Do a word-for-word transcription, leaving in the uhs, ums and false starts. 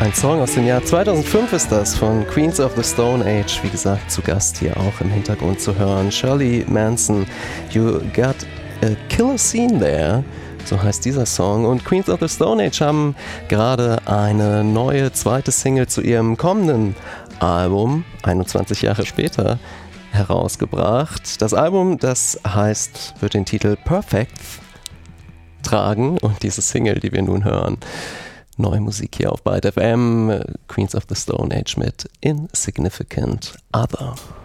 Ein Song aus dem Jahr zweitausendfünf ist das, von Queens of the Stone Age. Wie gesagt, zu Gast hier auch im Hintergrund zu hören. Shirley Manson, You Got a Killer Scene There. So heißt dieser Song. Und Queens of the Stone Age haben gerade eine neue zweite Single zu ihrem kommenden Album, einundzwanzig Jahre später, herausgebracht. Das Album, das heißt, wird den Titel Perfect tragen. Und diese Single, die wir nun hören, neue Musik hier auf Byte F M, Queens of the Stone Age mit Insignificant Other.